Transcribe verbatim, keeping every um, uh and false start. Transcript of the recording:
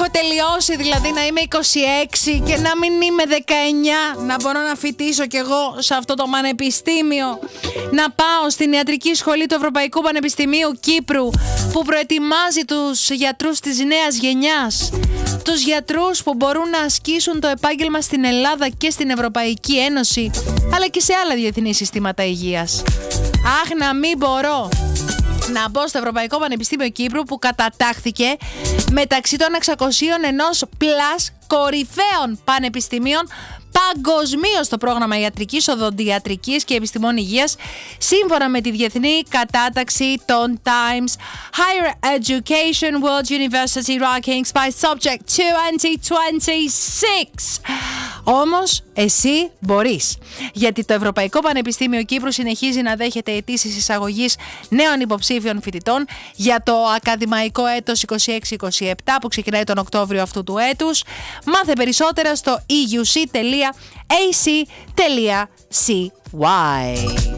έχω τελειώσει, δηλαδή να είμαι είκοσι έξι και να μην είμαι δεκαεννιά, να μπορώ να φοιτήσω κι εγώ σε αυτό το πανεπιστήμιο, να πάω στην ιατρική σχολή του Ευρωπαϊκού Πανεπιστημίου Κύπρου που προετοιμάζει τους γιατρούς της νέας γενιάς, τους γιατρούς που μπορούν να ασκήσουν το επάγγελμα στην Ελλάδα και στην Ευρωπαϊκή Ένωση, αλλά και σε άλλα διεθνή συστήματα υγείας. Αχ, να μην μπορώ να μπω στο Ευρωπαϊκό Πανεπιστήμιο Κύπρου που κατατάχθηκε μεταξύ των εξακοσίων ενός πλας κορυφαίων πανεπιστημίων παγκοσμίως στο πρόγραμμα ιατρικής, οδοντιατρικής και επιστημών υγείας, σύμφωνα με τη διεθνή κατάταξη των Times Higher Education World University Rankings by Subject twenty twenty-six. Όμως εσύ μπορείς, γιατί το Ευρωπαϊκό Πανεπιστήμιο Κύπρου συνεχίζει να δέχεται αιτήσεις εισαγωγής νέων υποψήφιων φοιτητών για το ακαδημαϊκό έτος είκοσι έξι είκοσι επτά που ξεκινάει τον Οκτώβριο αυτού του έτους. Μάθε περισσότερα στο e u c τελεία a c τελεία c y.